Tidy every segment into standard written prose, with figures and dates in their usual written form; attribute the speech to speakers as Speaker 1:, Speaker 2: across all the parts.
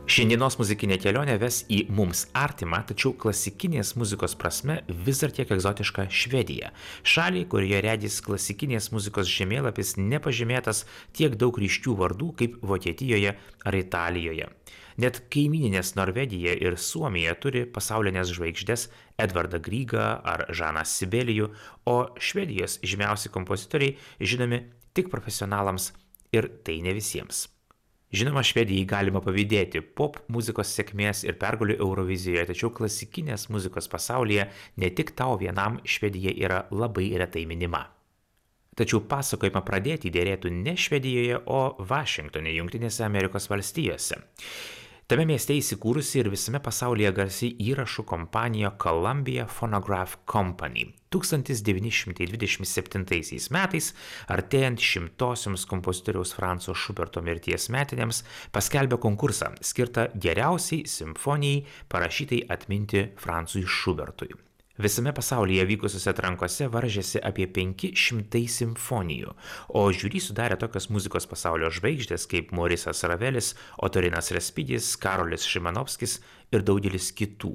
Speaker 1: Šiandienos muzikinė kelionė ves į mums artimą, tačiau klasikinės muzikos prasme vis dar tiek egzotišką Švediją. Šalį, kurioje regis klasikinės muzikos žemėlapis nepažymėtas tiek daug ryškių vardų kaip Vokietijoje ar Italijoje. Net kaimyninės Norvegija ir Suomija turi pasaulinės žvaigždės Edvardą Grygą ar Žaną Sibelijų, o Švedijos žymiausi kompozitoriai žinomi tik profesionalams ir tai ne visiems. Žinoma, Švedijai galima pavydėti pop muzikos sėkmės ir pergalių Eurovizijoje, tačiau klasikinės muzikos pasaulyje ne tik tau vienam Švedija yra labai retai minima. Tačiau pasakojimą pradėti dėrėtų ne Švedijoje, o Vašingtone, Jungtinėse Amerikos valstijose. Tame mieste įsikūrusi ir visame pasaulyje garsi įrašų kompanija Columbia Phonograph Company. 1927 metais, artėjant 100-osioms kompozitoriaus Franco Šuberto mirties metinėms, paskelbė konkursą skirtą geriausiai simfonijai parašytai atminti Francui Šubertui. Visame pasaulyje vykusiuose atrankose varžėsi apie 500 simfonijų, o žiūri sudarė tokios muzikos pasaulio žvaigždės kaip Morisas Ravelis, Otorinas Respidis, Karolis Šimanovskis ir daugelis kitų.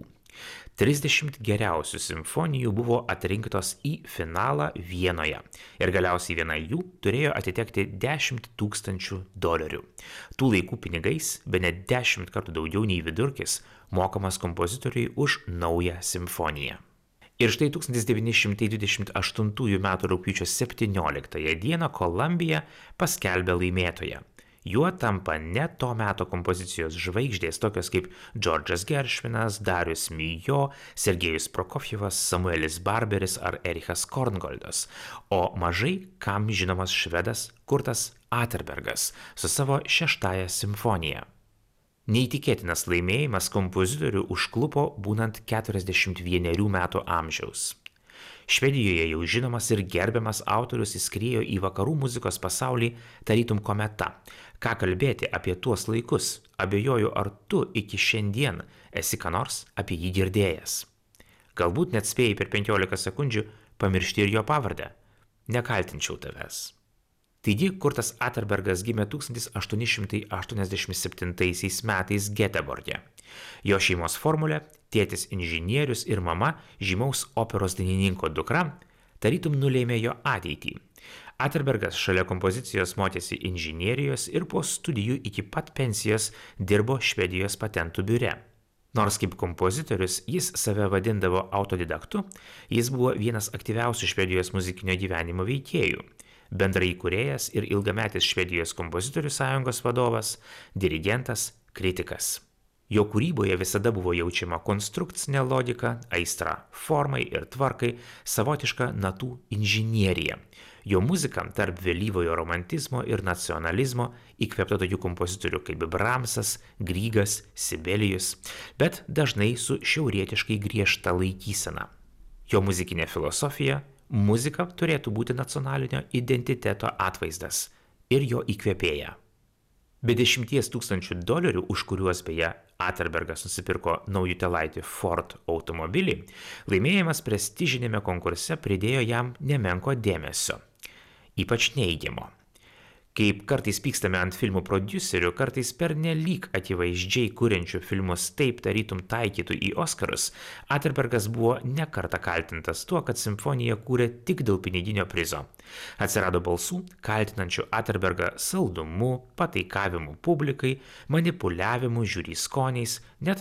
Speaker 1: 30 geriausių simfonijų buvo atrinktos į finalą Vienoje ir galiausiai viena jų turėjo atitekti $10 000. Tų laikų pinigais bene 10 kartų daugiau nei vidurkis mokamas kompozitoriui už naują simfoniją. Ir štai 1928 m. rugpjūčio 17 d. Columbia paskelbė laimėtoją. Juo tampa ne to meto kompozicijos žvaigždės, tokios kaip Džordžas Geršvinas, Darius Mijo, Sergejus Prokofjevas, Samuelis Barberis ar Erichas Korngoldas, o mažai kam žinomas švedas Kurtas Aterbergas su savo 6-ąja simfonija. Neįtikėtinas laimėjimas kompozitorių užklupo būnant 41 metų amžiaus. Švedijoje jau žinomas ir gerbiamas autorius įskriejo į vakarų muzikos pasaulį tarytum kometa. Ką kalbėti apie tuos laikus? Abejoju, ar tu iki šiandien esi ką nors apie jį girdėjęs. Galbūt net spėjai per 15 sekundžių pamiršti ir jo pavardę. Nekaltinčiau tavęs. Taigi, Kurtas Aterbergas gimė 1887 metais Geteborge. Jo šeimos formulė – tėtis inžinierius ir mama žymaus operos dainininko dukra – tarytum nulėmė jo ateitį. Aterbergas šalia kompozicijos mokėsi inžinierijos ir po studijų iki pat pensijos dirbo Švedijos patentų biure. Nors kaip kompozitorius jis save vadindavo autodidaktu, jis buvo vienas aktyviausių Švedijos muzikinio gyvenimo veikėjų. Bendraįkūrėjas ir ilgametis Švedijos kompozitorių sąjungos vadovas, dirigentas, kritikas. Jo kūryboje visada buvo jaučiama konstrukcinė logika, aistra formai ir tvarkai, savotiška natų inžinierija. Jo muzika tarp vėlyvojo romantizmo ir nacionalizmo įkvėpta tokių kompozitorių kaip Bramsas, Grygas, Sibelijus, bet dažnai su šiaurietiškai griežta laikysena. Jo muzikinė filosofija – muzika turėtų būti nacionalinio identiteto atvaizdas ir jo įkvėpėja. Be $10 000, už kuriuos beje Aterbergas nusipirko naujutėlaitį Ford automobilį, laimėjimas prestižinėme konkurse pridėjo jam nemenko dėmesio, ypač neigiamo. Kaip kartais pykstame ant filmų prodiuserių, kartais pernelyg akivaizdžiai kuriančių filmus taip tarytum taikytų į Oskarus, Aterbergas buvo ne kartą kaltintas tuo, kad simfoniją kūrė tik dėl piniginio prizo. Atsirado balsų, kaltinančių Aterbergą saldumu, pataikavimu publikai, manipuliavimu žiūri skoniais, net